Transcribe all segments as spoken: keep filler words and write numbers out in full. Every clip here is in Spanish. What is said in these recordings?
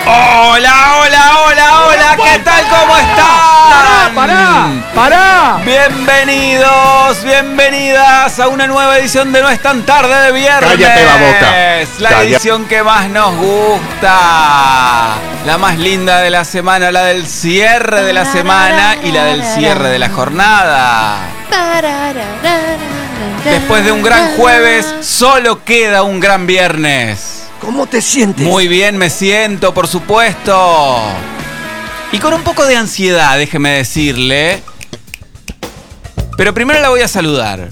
Hola, hola, hola, hola, ¿qué tal? ¿Cómo están? ¡Pará, pará, pará! Bienvenidos, bienvenidas a una nueva edición de No es tan tarde de viernes. Cállate la boca. La Cállate. edición que más nos gusta. La más linda de la semana, la del cierre de la semana y la del cierre de la jornada. Después de un gran jueves, solo queda un gran viernes. ¿Cómo te sientes? Muy bien me siento, por supuesto. Y con un poco de ansiedad, déjeme decirle. Pero primero la voy a saludar.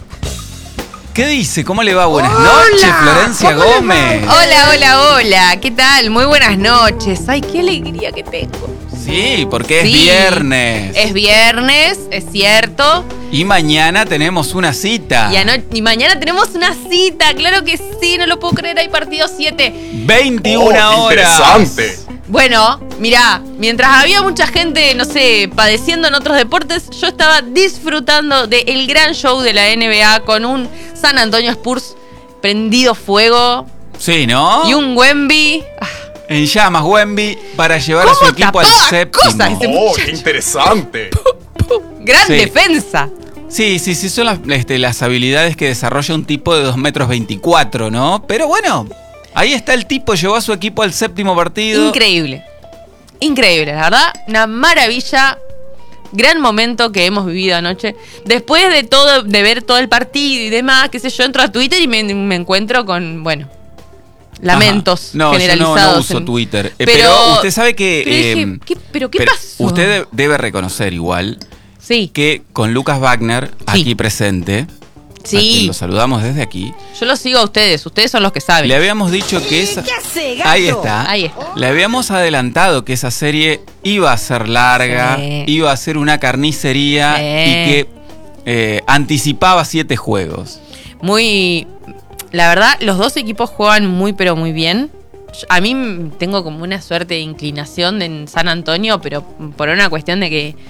¿Qué dice? ¿Cómo le va? Buenas Hola, noches, Florencia ¿cómo le va? Gómez. Hola, hola, hola. ¿Qué tal? Muy buenas noches. Ay, qué alegría que tengo. Sí, porque es Sí, viernes. Es viernes, es cierto. Y mañana tenemos una cita. Y, ano- y mañana tenemos una cita. Claro que sí, no lo puedo creer. Hay partido siete. veintiuna Oh, horas. interesante. Bueno, mirá, mientras había mucha gente, no sé, padeciendo en otros deportes, yo estaba disfrutando del gran show de la N B A con un San Antonio Spurs prendido fuego Sí, ¿no? y un Wemby. Ah, En llamas, Wemby, para llevar a su ¿Cómo equipo al tapaba séptimo. cosas ese Oh, muchacho? qué interesante. Gran Sí. defensa. Sí, sí, sí, son las, este, las habilidades que desarrolla un tipo de dos metros veinticuatro, ¿no? Pero bueno, ahí está el tipo, llevó a su equipo al séptimo partido. Increíble. Increíble, la verdad. Una maravilla. Gran momento que hemos vivido anoche. Después de todo, de ver todo el partido y demás, qué sé yo, entro a Twitter y me, me encuentro con, bueno, lamentos Ajá. No, generalizados. yo no, no uso en- Twitter. Eh, Pero- pero, usted sabe que... Pero, dije, eh, ¿qué, pero ¿qué pero pasó? Usted de- debe reconocer igual Sí, que con Lucas Wagner, Sí. aquí presente, a Sí. quien lo saludamos desde aquí, yo lo sigo a ustedes. Ustedes son los que saben. le habíamos dicho que esa... Ahí está. Ahí está. Le habíamos adelantado que esa serie iba a ser larga, Sí. iba a ser una carnicería Sí. y que eh, anticipaba siete juegos. Muy. La verdad, los dos equipos juegan muy, pero muy bien. Yo- A mí m- tengo como una suerte de inclinación en San Antonio, pero por una cuestión de que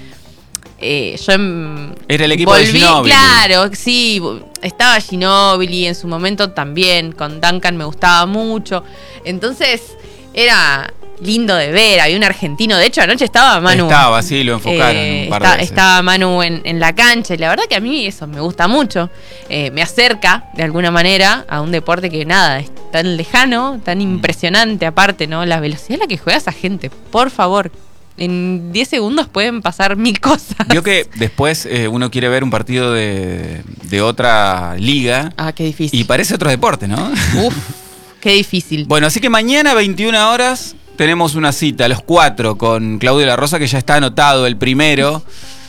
eh, yo em, Era el equipo de Ginóbili. Claro, sí, vo- estaba Ginóbili en su momento también, con Duncan me gustaba mucho. Entonces, era lindo de ver, había un argentino, de hecho anoche estaba Manu. Estaba, sí, lo enfocaron Eh, un par está- de veces. Estaba Manu en, en la cancha y la verdad que a mí eso me gusta mucho. Eh, me acerca de alguna manera a un deporte que nada, es tan lejano, tan impresionante aparte, ¿no? La velocidad a la que juega esa gente, por favor. En diez segundos pueden pasar mil cosas. Yo que después eh, uno quiere ver un partido de, de otra liga Ah, qué difícil. y parece otro deporte, ¿no? Uf, qué difícil. Bueno, así que mañana, veintiuna horas, tenemos una cita, los cuatro, con Claudio La Rosa, que ya está anotado el primero.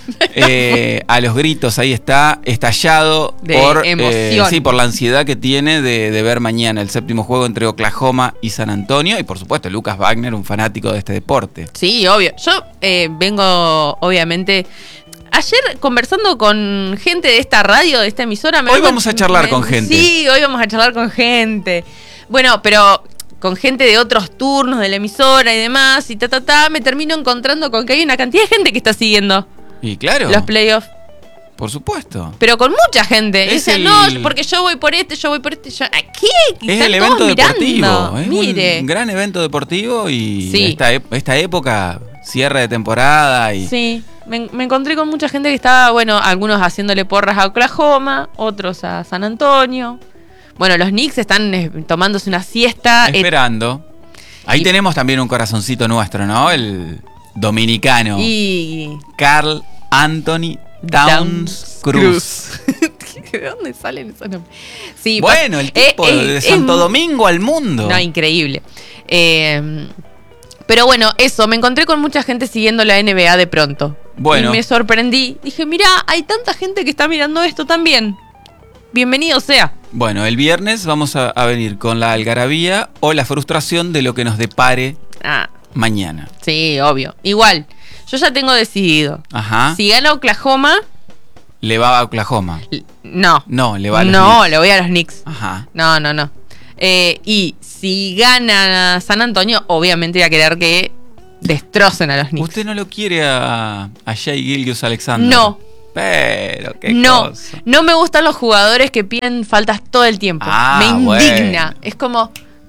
Eh, a los gritos, ahí está, estallado De por, emoción. sí, por la ansiedad que tiene de, de ver mañana el séptimo juego entre Oklahoma y San Antonio. Y por supuesto, Lucas Wagner, un fanático de este deporte. Sí, obvio. Yo eh, vengo, obviamente. Ayer conversando con gente de esta radio, de esta emisora. Me Hoy vengo- vamos a charlar me- con gente. Sí, hoy vamos a charlar con gente. Bueno, pero con gente de otros turnos de la emisora y demás, y ta, ta, ta, me termino encontrando con que hay una cantidad de gente que está siguiendo Y claro, los playoffs. por supuesto. Pero con mucha gente. Es Dicen, el- no, porque yo voy por este, yo voy por este. Yo... ¿A qué? Es Están el todos evento mirando. deportivo. Es Mire. un gran evento deportivo y Sí. esta, ep- esta época, cierre de temporada y... Sí, me, me encontré con mucha gente que estaba, bueno, algunos haciéndole porras a Oklahoma, otros a San Antonio. Bueno, los Knicks están eh, tomándose una siesta. eh, Esperando. Ahí y- tenemos también un corazoncito nuestro, ¿no? El dominicano. y... Carl Anthony Towns Cruz. ¿De dónde salen esos nombres? Sí, Bueno, el eh, tipo eh, de es Santo mu- Domingo al mundo. No, increíble. Eh, pero bueno, eso, me encontré con mucha gente siguiendo la N B A de pronto. Bueno. Y me sorprendí. Dije, mira, hay tanta gente que está mirando esto también. Bienvenido sea. Bueno, el viernes vamos a, a venir con la algarabía o la frustración de lo que nos depare Ah, mañana. sí, obvio. Igual, yo ya tengo decidido. Ajá. Si gana Oklahoma, Le va a Oklahoma. l- no. No, le va a los No, Knicks. le voy a los Knicks. Ajá. No, no, no. Eh, y si gana San Antonio, obviamente voy a querer que destrocen a los Knicks. ¿Usted no lo quiere a, a Shai Gilgeous-Alexander? No. Pero, qué No, cosa. no me gustan los jugadores que piden faltas todo el tiempo. Ah, me indigna. bueno. Es como,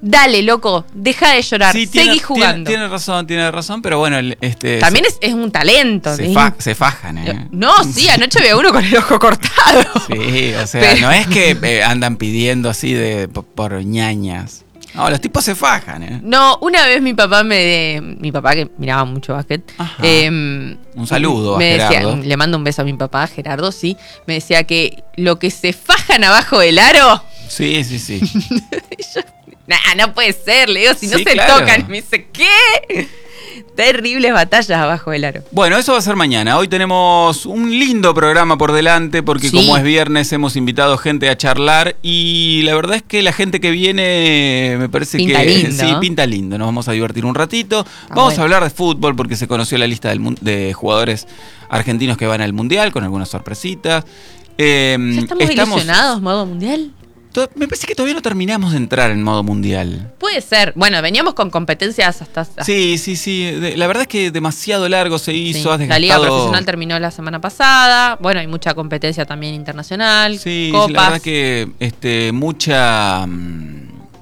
Dale, loco, deja de llorar, Sí, seguí tiene, jugando. Tiene, tiene razón, tiene razón, pero bueno, el- este. También se, es, es un talento. se, ¿sí? fa- se fajan, ¿eh? No, sí, anoche había uno con el ojo cortado. Sí, o sea, Pero- no es que eh, andan pidiendo así de por, por ñañas. No, los tipos se fajan, ¿eh? No, una vez mi papá me... Mi papá que miraba mucho básquet. Ajá. eh, Un saludo a me decía, Gerardo. le mando un beso a mi papá, Gerardo, sí. Me decía que lo que se fajan abajo del aro... Sí, sí, sí. Yo, nah, no puede ser, le digo, si no Sí, se claro. tocan. Me dice, ¿qué? Terribles batallas abajo del aro. Bueno, eso va a ser mañana. Hoy tenemos un lindo programa por delante porque Sí. como es viernes hemos invitado gente a charlar y la verdad es que la gente que viene me parece Pinta que lindo. sí, pinta lindo. Nos vamos a divertir un ratito. Ah, vamos bueno. a hablar de fútbol porque se conoció la lista del mun- de jugadores argentinos que van al Mundial con algunas sorpresitas. Eh, ¿Ya estamos, ilusionados, modo mundial? to- Me parece que todavía no terminamos de entrar en modo mundial. Puede ser. Bueno, veníamos con competencias hasta... hasta- Sí, sí, sí. De- La verdad es que demasiado largo se Sí. hizo. has La liga desgastado- profesional terminó la semana pasada. Bueno, hay mucha competencia también internacional. Sí, copas. la verdad que este, mucha mm,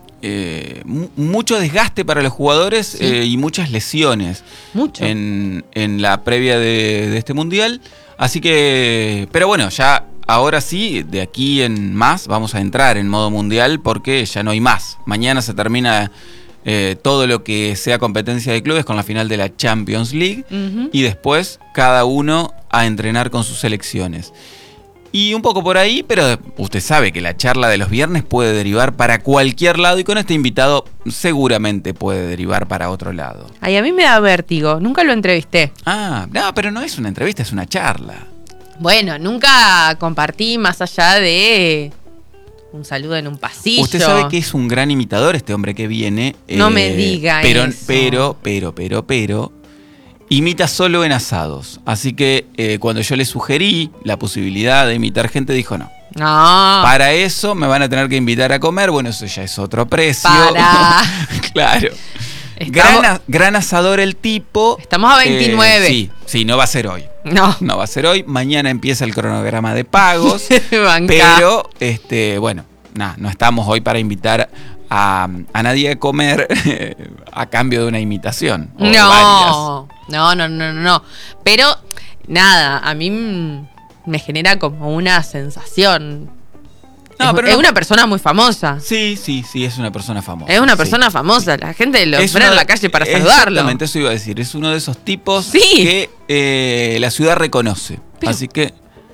eh, mu- mucho desgaste para los jugadores Sí. eh, y muchas lesiones Mucho. en, en la previa de, de este mundial. Así que, pero bueno, ya ahora sí, de aquí en más vamos a entrar en modo mundial porque ya no hay más. Mañana se termina eh, todo lo que sea competencia de clubes con la final de la Champions League. Ujú. Y después cada uno a entrenar con sus selecciones. Y un poco por ahí, pero usted sabe que la charla de los viernes puede derivar para cualquier lado y con este invitado seguramente puede derivar para otro lado. Ay, a mí me da vértigo. Nunca lo entrevisté. Ah, no, pero no es una entrevista, es una charla. Bueno, nunca compartí más allá de un saludo en un pasillo. Usted sabe que es un gran imitador este hombre que viene. No me diga pero, eso. Pero, pero, pero, pero, imita solo en asados. Así que eh, cuando yo le sugerí la posibilidad de imitar gente, dijo no. No. Para eso me van a tener que invitar a comer. Bueno, eso ya es otro precio. Para. Claro. Estamos, Gran, a- gran asador el tipo. estamos a veintinueve. Eh, sí, sí, no va a ser hoy. No. No va a ser hoy. Mañana empieza el cronograma de pagos. Banca. Pero, este, bueno, nada, no estamos hoy para invitar a, a nadie a comer a cambio de una imitación. o de varias. No. No, no, no, no, no. Pero, nada, a mí mm, me genera como una sensación. No, es, pero es no- una persona muy famosa. Sí, sí, sí, es una persona famosa. Es una sí. persona famosa. La gente lo Es espera uno en de- la calle para saludarlo. Exactamente, eso iba a decir. Es uno de esos tipos Sí. que eh, la ciudad reconoce. Pero- Así que,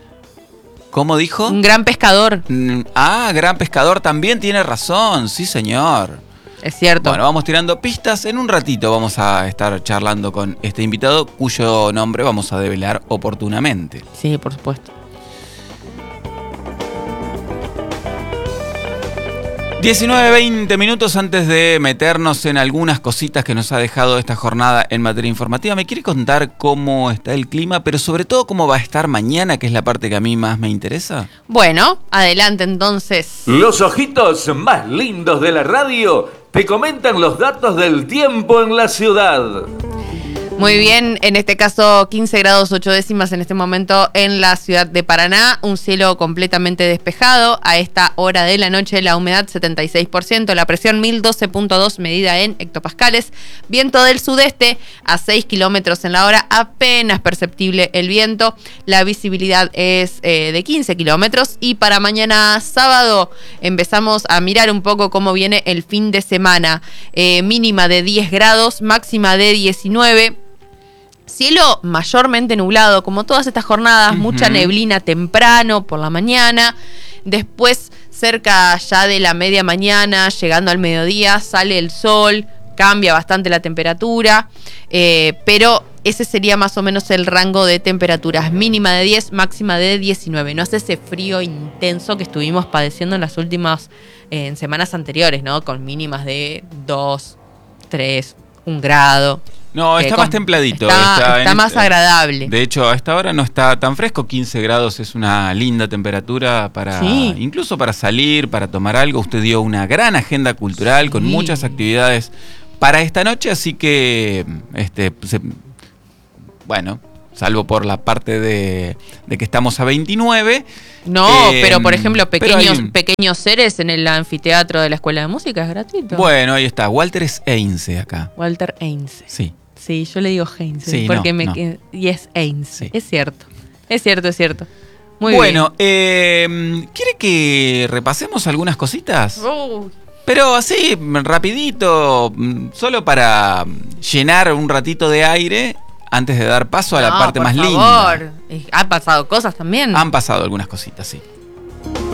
¿cómo dijo? Un gran pescador, Mm, Ah, gran pescador también tiene razón, sí señor. es cierto. Bueno, vamos tirando pistas. En un ratito vamos a estar charlando con este invitado cuyo nombre vamos a develar oportunamente. Sí, por supuesto. diecinueve, veinte minutos antes de meternos en algunas cositas que nos ha dejado esta jornada en materia informativa. ¿Me quiere contar cómo está el clima, pero sobre todo cómo va a estar mañana, que es la parte que a mí más me interesa? Bueno, adelante entonces. Los ojitos más lindos de la radio te comentan los datos del tiempo en la ciudad. Muy bien, en este caso quince grados ocho décimas en este momento en la ciudad de Paraná, un cielo completamente despejado, a esta hora de la noche la humedad setenta y seis por ciento, la presión mil doce punto dos medida en hectopascales, viento del sudeste a seis kilómetros en la hora, apenas perceptible el viento, la visibilidad es eh, de quince kilómetros y para mañana sábado empezamos a mirar un poco cómo viene el fin de semana, eh, mínima de diez grados, máxima de diecinueve. Cielo mayormente nublado, como todas estas jornadas, Ujú. mucha neblina temprano por la mañana, después cerca ya de la media mañana, llegando al mediodía, sale el sol, cambia bastante la temperatura, eh, pero ese sería más o menos el rango de temperaturas, mínima de diez, máxima de diecinueve. No hace ese frío intenso que estuvimos padeciendo en las últimas eh, en semanas anteriores, ¿no? Con mínimas de dos, tres, un grado. No, Eh, está con- más templadito. Está, está en- más agradable. De hecho, a esta hora no está tan fresco, quince grados es una linda temperatura para, Sí. incluso para salir, para tomar algo. Usted dio una gran agenda cultural con Sí. muchas actividades para esta noche, así que, este, se- bueno, salvo por la parte de, de que estamos a veintinueve. No, Eh, pero por ejemplo, pero pequeños, hay- pequeños seres en el anfiteatro de la Escuela de Música es gratuito. Bueno, ahí está. Walter es Heinze acá. Walter Heinze. Sí. Sí, yo le digo Heinze. Sí, porque no, me no. que- Y es Heinze. Sí. Es cierto. Es cierto, es cierto. Muy Bueno, eh, ¿quiere que repasemos algunas cositas? bien. Uh, Pero así, rapidito, solo para llenar un ratito de aire antes de dar paso a la no, parte por más favor. linda. Eh, Han pasado cosas también. Han pasado algunas cositas, sí.